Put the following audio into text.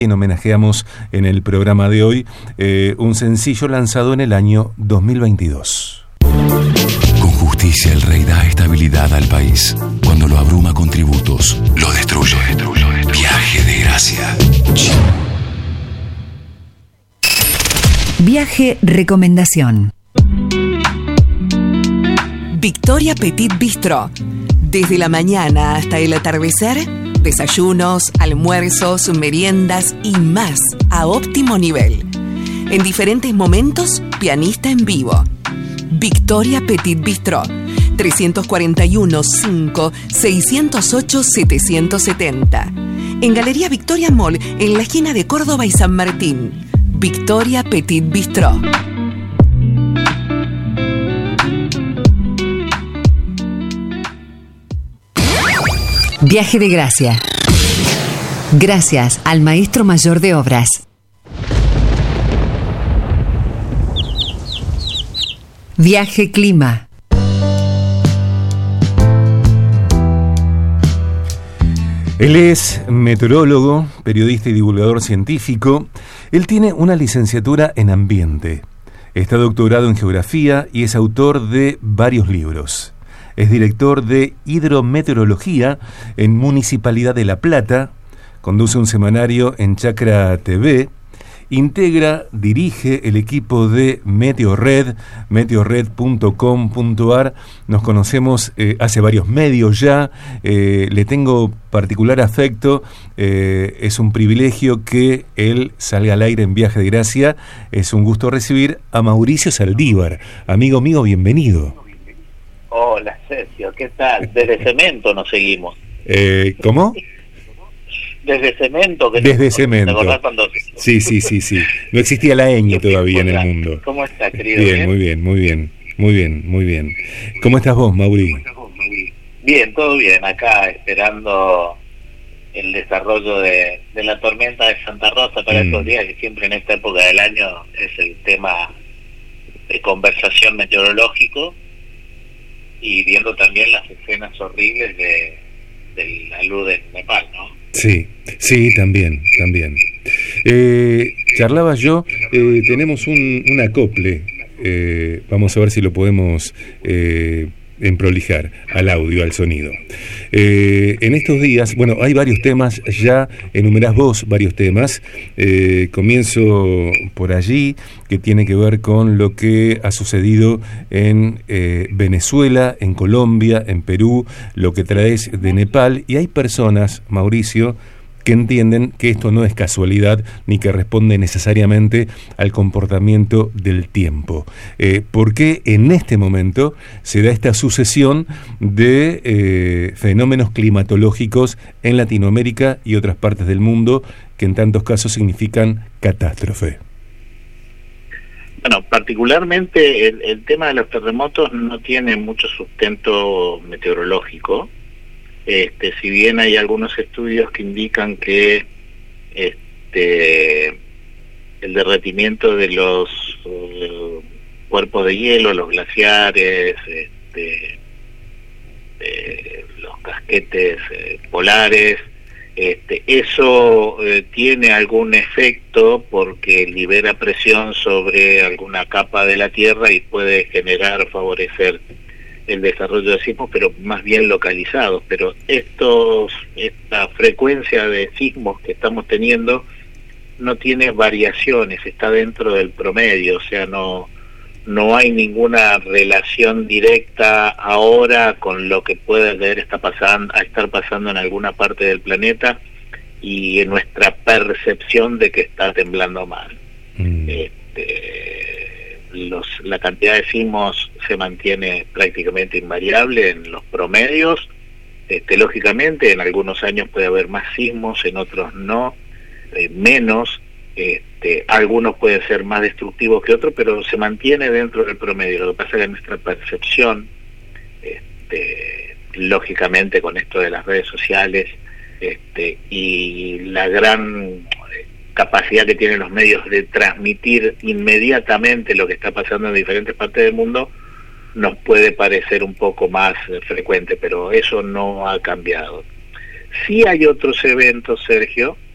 En homenajeamos en el programa de hoy un sencillo lanzado en el año 2022. Con justicia el rey da estabilidad al país. Cuando lo abruma con tributos, lo destruye. Viaje de gracia. Viaje recomendación. Victoria Petit Bistro. Desde la mañana hasta el atardecer, desayunos, almuerzos, meriendas y más a óptimo nivel. En diferentes momentos, pianista en vivo. Victoria Petit Bistro. 341 5 608 770. En Galería Victoria Mall, en la esquina de Córdoba y San Martín. Victoria Petit Bistro. Viaje de gracia. Gracias al maestro mayor de obras. Viaje clima. Él es meteorólogo, periodista y divulgador científico. Él tiene una licenciatura en ambiente. Está doctorado en geografía y es autor de varios libros. Es director de hidrometeorología en Municipalidad de La Plata, conduce un semanario en Chacra TV, dirige el equipo de Meteorred, meteorred.com.ar. Nos conocemos hace varios medios ya, le tengo particular afecto, es un privilegio que él salga al aire en Viaje de Gracia. Es un gusto recibir a Mauricio Saldívar. Amigo mío, bienvenido. Hola Sergio, ¿qué tal? Desde Cemento nos seguimos. ¿Cómo? Desde Cemento. Desde Cemento. ¿Te acordás cuando? Sí. No existía la ñ todavía en el mundo. ¿Cómo estás, querido? Bien, muy bien. ¿Cómo estás vos, Mauri? Bien, todo bien. Acá esperando el desarrollo de la tormenta de Santa Rosa para estos días, que siempre en esta época del año es el tema de conversación meteorológico. Y viendo también las escenas horribles de la luz de Nepal, ¿no? Sí, también. Charlaba yo, tenemos un acople, vamos a ver si lo podemos emprolijar al audio, al sonido. En estos días, bueno, hay varios temas, ya enumerás vos varios temas. Comienzo por allí, que tiene que ver con lo que ha sucedido en Venezuela, en Colombia, en Perú, lo que traes de Nepal, y hay personas, Mauricio, que entienden que esto no es casualidad ni que responde necesariamente al comportamiento del tiempo. ¿Por qué en este momento se da esta sucesión de fenómenos climatológicos en Latinoamérica y otras partes del mundo que en tantos casos significan catástrofe? Bueno, particularmente el tema de los terremotos no tiene mucho sustento meteorológico. Si bien hay algunos estudios que indican que el derretimiento de los cuerpos de hielo, los glaciares, los casquetes polares, eso tiene algún efecto porque libera presión sobre alguna capa de la Tierra y puede generar, favorecer el desarrollo de sismos, pero más bien localizados. Pero esta frecuencia de sismos que estamos teniendo no tiene variaciones, está dentro del promedio, o sea, no hay ninguna relación directa ahora con lo que puede estar pasando en alguna parte del planeta y en nuestra percepción de que está temblando mal. La cantidad de sismos se mantiene prácticamente invariable en los promedios. Lógicamente en algunos años puede haber más sismos, en otros no, menos. Algunos pueden ser más destructivos que otros, pero se mantiene dentro del promedio. Lo que pasa es que nuestra percepción, lógicamente con esto de las redes sociales y la gran capacidad que tienen los medios de transmitir inmediatamente lo que está pasando en diferentes partes del mundo, nos puede parecer un poco más frecuente, pero eso no ha cambiado. Sí hay otros eventos, Sergio,